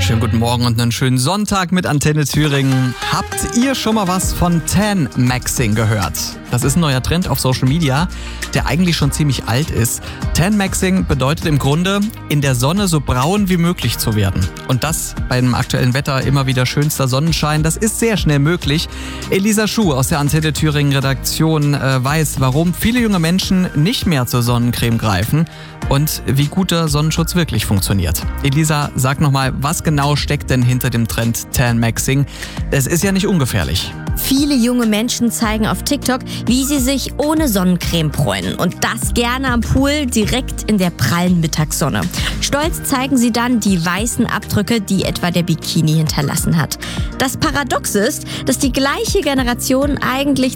Schönen guten Morgen und einen schönen Sonntag mit Antenne Thüringen. Habt ihr schon mal was von Tan-Maxing gehört? Das ist ein neuer Trend auf Social Media, der eigentlich schon ziemlich alt ist. Tan-Maxing bedeutet im Grunde, in der Sonne so braun wie möglich zu werden. Und das bei dem aktuellen Wetter, immer wieder schönster Sonnenschein, das ist sehr schnell möglich. Elisa Schuh aus der Antenne Thüringen Redaktion weiß, warum viele junge Menschen nicht mehr zur Sonnencreme greifen und wie guter Sonnenschutz wirklich funktioniert. Elisa, sag nochmal, was genau steckt denn hinter dem Trend Tan-Maxing? Es ist ja nicht ungefährlich. Viele junge Menschen zeigen auf TikTok, wie sie sich ohne Sonnencreme bräunen. Und das gerne am Pool, direkt in der prallen Mittagssonne. Stolz zeigen sie dann die weißen Abdrücke, die etwa der Bikini hinterlassen hat. Das Paradoxe ist, dass die gleiche Generation eigentlich